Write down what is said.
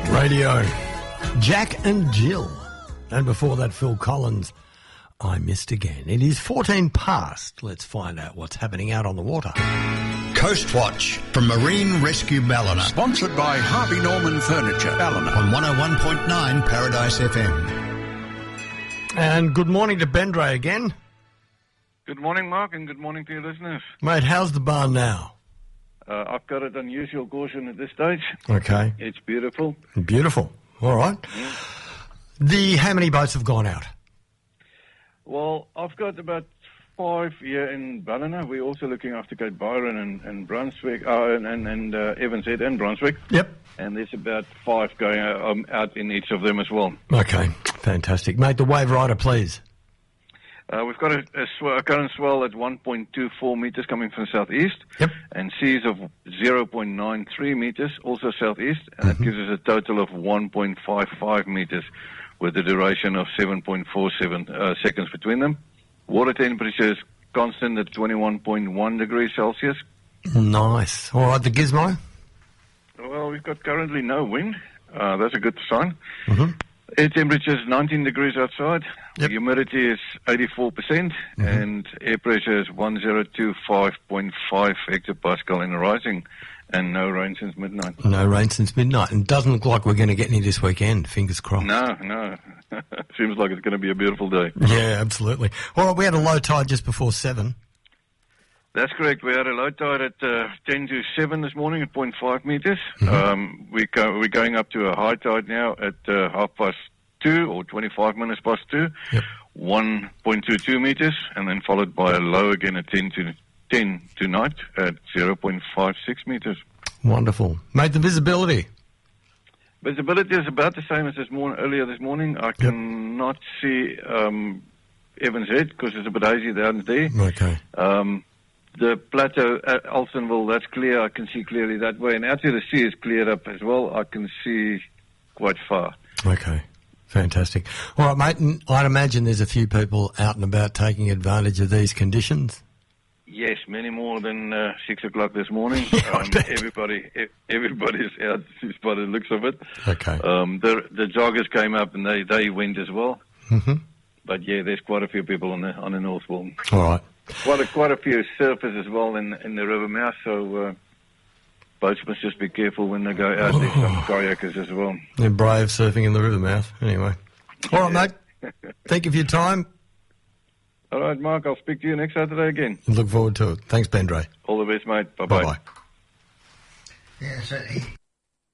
Radio. Jack and Jill. And before that, Phil Collins, I Missed Again. It is 14 past. Let's find out what's happening out on the water. Coast Watch from Marine Rescue Ballina. Sponsored by Harvey Norman Furniture, Ballina. On 101.9 Paradise FM. And good morning to Bendre again. Good morning, Mark, and good morning to your listeners. Mate, how's the barn now? I've got it unusual caution at this stage. Okay. It's beautiful. Beautiful. All right. Yeah. How many boats have gone out? Well, I've got about 5 here in Ballina. We're also looking after Cape Byron and Brunswick, and Evans Head and Brunswick. Yep. And there's about 5 going out in each of them as well. Okay. Fantastic. Mate, the wave rider, please. We've got a current swell at 1.24 metres coming from southeast. Yep. And seas of 0.93 metres, also southeast. And that gives us a total of 1.55 metres with a duration of 7.47 seconds between them. Water temperature is constant at 21.1 degrees Celsius. Nice. All right, the gizmo? Well, we've got currently no wind. That's a good sign. Mm-hmm. Air temperature is 19 degrees outside. Yep. Humidity is 84%, and air pressure is 1025.5 hectopascal and rising, and no rain since midnight. No rain since midnight, and doesn't look like we're going to get any this weekend. Fingers crossed. No. Seems like it's going to be a beautiful day. Yeah, absolutely. All right, we had a low tide just before 7. That's correct. We had a low tide at 10 to 7 this morning at 0.5 metres. We're going up to a high tide now at 2:30 or 25 minutes past 2, Yep. 1.22 metres, and then followed by a low again at 10 tonight at 0.56 metres. Wonderful. Mate, the visibility? Visibility is about the same as earlier this morning. I cannot see Evans Head because it's a bit hazy down there. Okay. The plateau at Alstonville, that's clear. I can see clearly that way. And out to the sea is cleared up as well. I can see quite far. Okay. Fantastic. All right, mate, and I'd imagine there's a few people out and about taking advantage of these conditions. Yes, many more than 6 o'clock this morning. Everybody's out just by the looks of it. Okay. The joggers came up and they went as well. Mm-hmm. But yeah, there's quite a few people on the North Wall. All right. Quite a few surfers as well in the river mouth, so boats must just be careful when they go out. There's some kayakers as well. They're brave surfing in the river mouth. Anyway. All right, mate. Thank you for your time. All right, Mark, I'll speak to you next Saturday again. Look forward to it. Thanks, Bendre. All the best, mate. Bye-bye. Bye-bye. Yeah, so